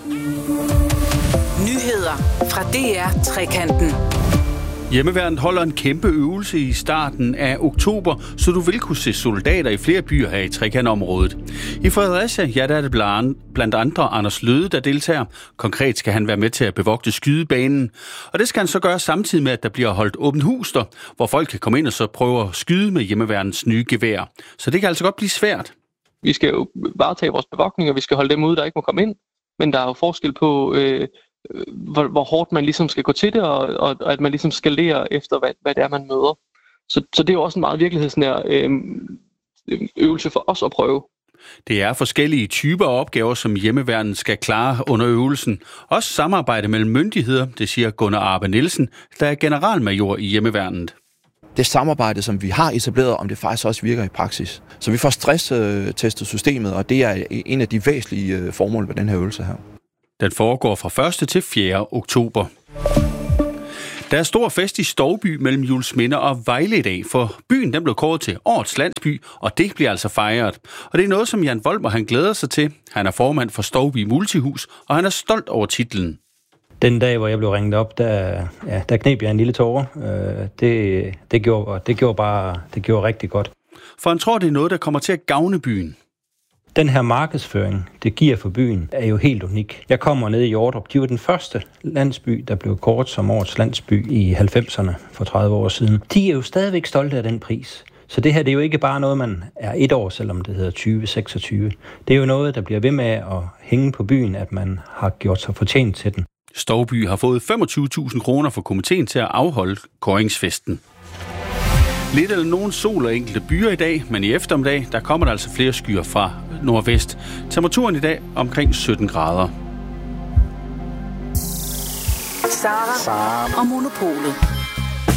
Nyheder fra DR Trekanten. Hjemmeværnet holder en kæmpe øvelse i starten af oktober, så du vil kunne se soldater i flere byer her i Trekantområdet. I Fredericia, der er det blandt andre Anders Løde, der deltager. Konkret skal han være med til at bevogte skydebanen. Og det skal han så gøre samtidig med, at der bliver holdt åbent hus der, hvor folk kan komme ind og så prøve at skyde med hjemmeværnets nye gevær. Så det kan altså godt blive svært. Vi skal jo varetage vores bevogtning, og vi skal holde dem ude, der ikke må komme ind. Men der er jo forskel på, hvor hårdt man ligesom skal gå til det, og at man ligesom skalerer efter, hvad det er, man møder. Så det er jo også en meget virkelighedsnær øvelse for os at prøve. Det er forskellige typer af opgaver, som hjemmeværnet skal klare under øvelsen. Også samarbejde mellem myndigheder, det siger Gunnar Arbe Nielsen, der er generalmajor i hjemmeværnet. Det samarbejde, som vi har etableret, om det faktisk også virker i praksis. Så vi får stresstestet systemet, og det er en af de væsentlige formål ved den her øvelse her. Den foregår fra 1. til 4. oktober. Der er stor fest i Stouby mellem Juelsminde og Vejle i dag, for byen den blev kåret til årets landsby, og det bliver altså fejret. Og det er noget, som Jan Volmer han glæder sig til. Han er formand for Stouby Multihus, og han er stolt over titlen. Den dag, hvor jeg blev ringet op, der kneb jeg en lille tåre. Det gjorde rigtig godt. For han tror, det er noget, der kommer til at gavne byen. Den her markedsføring, det giver for byen, er jo helt unik. Jeg kommer ned i Hjortrup. De var den første landsby, der blev kåret som årets landsby i 90'erne for 30 år siden. De er jo stadigvæk stolte af den pris. Så det her det er jo ikke bare noget, man er et år, selvom det hedder 2026. Det er jo noget, der bliver ved med at hænge på byen, at man har gjort sig fortjent til den. Stouby har fået 25.000 kroner for komiteen til at afholde kåringsfesten. Lidt eller nogen sol og enkelte byer i dag, men i eftermiddag, der kommer der altså flere skyer fra nordvest. Temperaturen i dag omkring 17 grader. Sara og Monopolet.